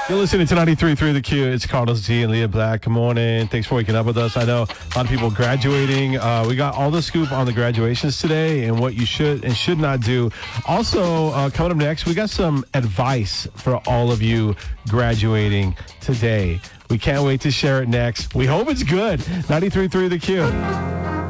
You're listening to 93.3 The Q. It's Carlos G and Leah Black. Good morning. Thanks for waking up with us. I know a lot of people graduating. We got all the scoop on the graduations today and what you should and should not do. Also, coming up next, we got some advice for all of you graduating today. We can't wait to share it next. We hope it's good. 93.3 The Q.